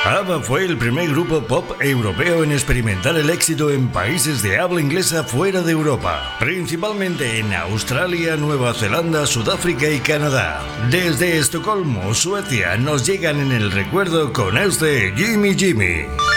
ABBA fue el primer grupo pop europeo en experimentar el éxito en países de habla inglesa fuera de Europa, principalmente en Australia, Nueva Zelanda, Sudáfrica y Canadá. Desde Estocolmo, Suecia, nos llegan en el recuerdo con este Gimme Gimme.